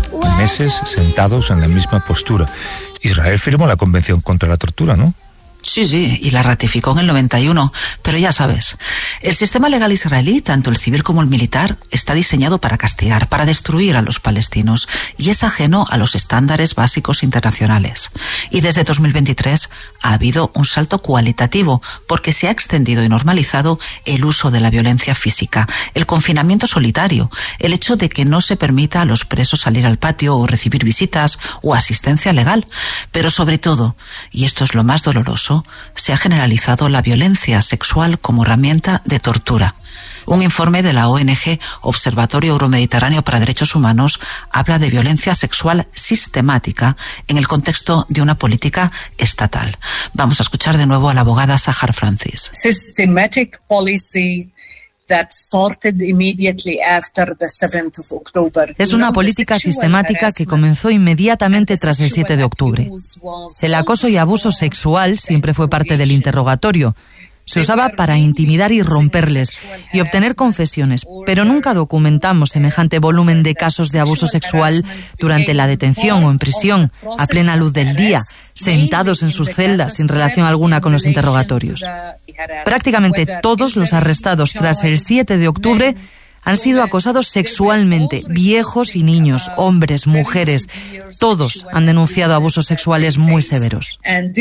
meses sentados en la misma postura. Israel firmó la Convención contra la Tortura, ¿no? Sí, y la ratificó en el 91, pero ya sabes, el sistema legal israelí, tanto el civil como el militar, está diseñado para castigar, para destruir a los palestinos, y es ajeno a los estándares básicos internacionales. Y desde 2023 ha habido un salto cualitativo, porque se ha extendido y normalizado el uso de la violencia física, el confinamiento solitario, el hecho de que no se permita a los presos salir al patio o recibir visitas o asistencia legal, pero sobre todo, y esto es lo más doloroso, se ha generalizado la violencia sexual como herramienta de tortura. Un informe de la ONG Observatorio Euromediterráneo para Derechos Humanos habla de violencia sexual sistemática en el contexto de una política estatal. Vamos a escuchar de nuevo a la abogada Sahar Francis. Systematic policy that started immediately after the 7th of October. Es una política sistemática que comenzó inmediatamente tras el 7 de octubre. El acoso y abuso sexual siempre fue parte del interrogatorio. Se usaba para intimidar y romperles y obtener confesiones, pero nunca documentamos semejante volumen de casos de abuso sexual durante la detención o en prisión, a plena luz del día, sentados en sus celdas sin relación alguna con los interrogatorios. Prácticamente todos los arrestados tras el 7 de octubre han sido acosados sexualmente, viejos y niños, hombres, mujeres. Todos han denunciado abusos sexuales muy severos.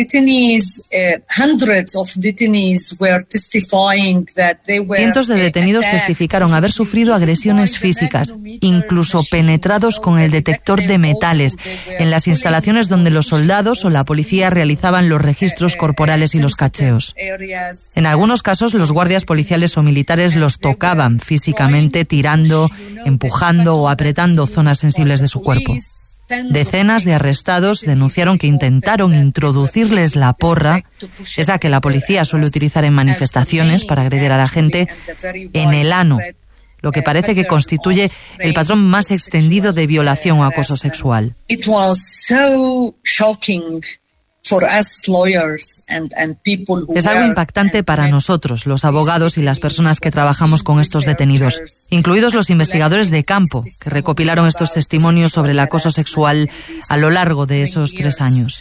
Cientos de detenidos testificaron haber sufrido agresiones físicas, incluso penetrados con el detector de metales, en las instalaciones donde los soldados o la policía realizaban los registros corporales y los cacheos. En algunos casos, los guardias policiales o militares los tocaban físicamente, tirando, empujando o apretando zonas sensibles de su cuerpo. Decenas de arrestados denunciaron que intentaron introducirles la porra, esa que la policía suele utilizar en manifestaciones para agredir a la gente, en el ano, lo que parece que constituye el patrón más extendido de violación o acoso sexual. Es algo impactante para nosotros, los abogados y las personas que trabajamos con estos detenidos, incluidos los investigadores de campo, que recopilaron estos testimonios sobre el acoso sexual a lo largo de esos 3 años.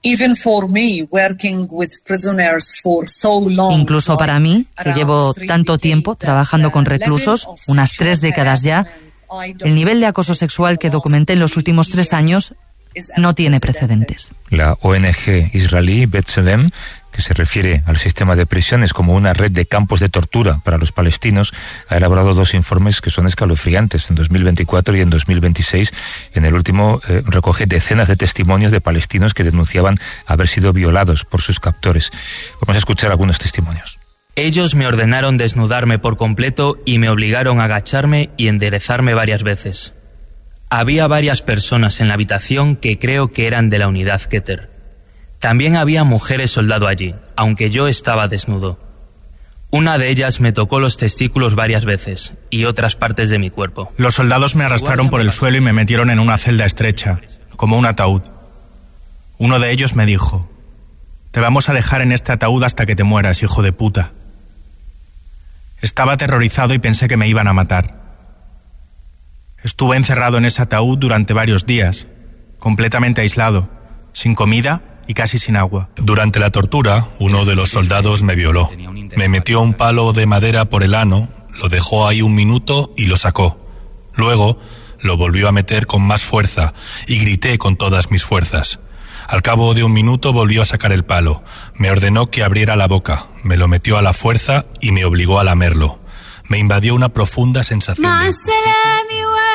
Incluso para mí, que llevo tanto tiempo trabajando con reclusos, unas 3 décadas ya, el nivel de acoso sexual que documenté en los últimos 3 años no tiene precedentes. La ONG israelí B'Tselem, que se refiere al sistema de prisiones como una red de campos de tortura para los palestinos, ha elaborado 2 informes que son escalofriantes, en 2024 y en 2026. En el último recoge decenas de testimonios de palestinos que denunciaban haber sido violados por sus captores. Vamos a escuchar algunos testimonios. Ellos me ordenaron desnudarme por completo y me obligaron a agacharme y enderezarme varias veces. Había varias personas en la habitación que creo que eran de la unidad Keter. También había mujeres soldado allí, aunque yo estaba desnudo. Una de ellas me tocó los testículos varias veces y otras partes de mi cuerpo. Los soldados me arrastraron por el suelo y me metieron en una celda estrecha, como un ataúd. Uno de ellos me dijo: «Te vamos a dejar en este ataúd hasta que te mueras, hijo de puta». Estaba aterrorizado y pensé que me iban a matar. Estuve encerrado en ese ataúd durante varios días, completamente aislado, sin comida y casi sin agua. Durante la tortura, uno de los soldados me violó. Me metió un palo de madera por el ano, lo dejó ahí 1 minuto y lo sacó. Luego, lo volvió a meter con más fuerza y grité con todas mis fuerzas. Al cabo de 1 minuto volvió a sacar el palo. Me ordenó que abriera la boca, me lo metió a la fuerza y me obligó a lamerlo. Me invadió una profunda sensación de...